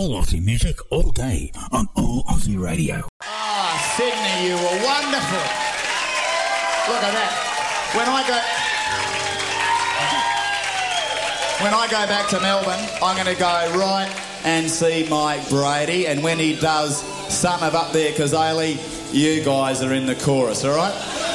All Aussie music, all day, on All Aussie Radio. Ah, Sydney, you were wonderful. Look at that. When I go back to Melbourne, I'm going to go right and see Mike Brady, and when he does, sum of up there, because Ailey, you guys are in the chorus, all right?